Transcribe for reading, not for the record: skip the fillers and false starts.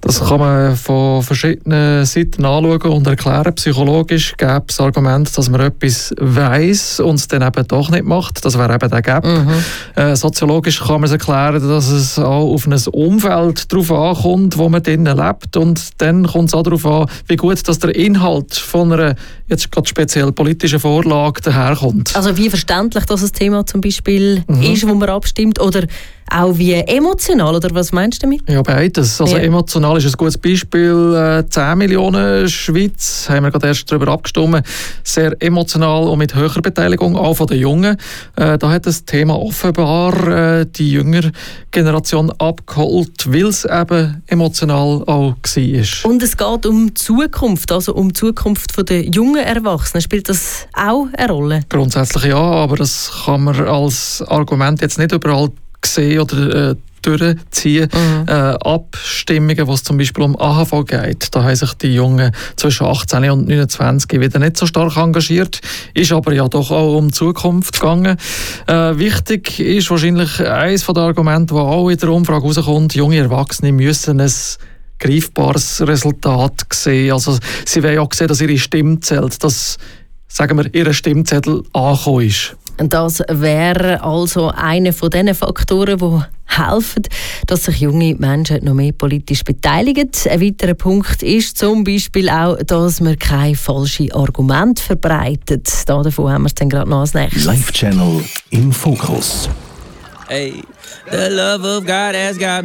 Das kann man von verschiedenen Seiten anschauen und erklären. Psychologisch gäbe es das Argument, dass man etwas weiss und es dann eben doch nicht macht. Das wäre eben der Gap. Soziologisch kann man es erklären, dass es auch auf ein Umfeld drauf ankommt, wo man drinnen lebt. Und dann kommt es auch darauf an, wie gut dass der Inhalt von einer jetzt gerade speziell politischen Vorlage daherkommt. Also wie verständlich das Thema zum Beispiel ist, wo man abstimmt, oder auch wie emotional, oder was meinst du damit? Ja, beides. Also emotional ist ein gutes Beispiel. 10 Millionen Schweiz, haben wir gerade erst darüber abgestimmt, sehr emotional und mit höherer Beteiligung, auch von den Jungen. Da hat das Thema offenbar die jüngere Generation abgeholt, weil es eben emotional auch war. Und es geht um die Zukunft, also um die Zukunft der jungen Erwachsenen. Spielt das auch eine Rolle? Grundsätzlich ja, aber das kann man als Argument jetzt nicht überall sehen oder durchziehen. Abstimmungen, wo es zum Beispiel um AHV geht, da haben sich die Jungen zwischen 18 und 29 wieder nicht so stark engagiert, ist aber ja doch auch um die Zukunft gegangen. Wichtig ist wahrscheinlich eines der Argumente, das auch in der Umfrage rauskommt: junge Erwachsene müssen ein greifbares Resultat sehen. Also sie wollen auch sehen, dass ihre Stimme zählt, dass, sagen wir, ihr Stimmzettel angekommen ist. Das wäre also einer von diesen Faktoren, die helfen, dass sich junge Menschen noch mehr politisch beteiligen. Ein weiterer Punkt ist zum Beispiel auch, dass man keine falschen Argumente verbreitet. Davon haben wir es dann gerade noch als nächstes. Live Channel im Fokus. Hey, the love of God has got